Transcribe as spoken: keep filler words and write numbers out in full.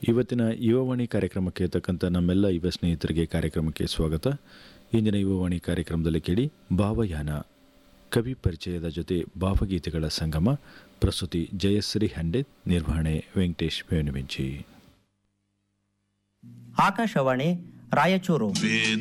ಇವತ್ತಿನ ಯುವವಾಣಿ ಕಾರ್ಯಕ್ರಮಕ್ಕೆ ತಕ್ಕಂಥ ನಮ್ಮೆಲ್ಲ ಯುವ ಸ್ನೇಹಿತರಿಗೆ ಕಾರ್ಯಕ್ರಮಕ್ಕೆ ಸ್ವಾಗತ. ಇಂದಿನ ಯುವವಾಣಿ ಕಾರ್ಯಕ್ರಮದಲ್ಲಿ ಕೇಳಿ ಭಾವಯಾನ, ಕವಿ ಪರಿಚಯದ ಜೊತೆ ಭಾವಗೀತೆಗಳ ಸಂಗಮ. ಪ್ರಸ್ತುತಿ ಜಯಶ್ರೀ ಹಂಡೆ, ನಿರ್ವಹಣೆ ವೆಂಕಟೇಶ್ ಬೇನುವೆಂಚಿ. ಆಕಾಶವಾಣಿ ರಾಯಚೂರು.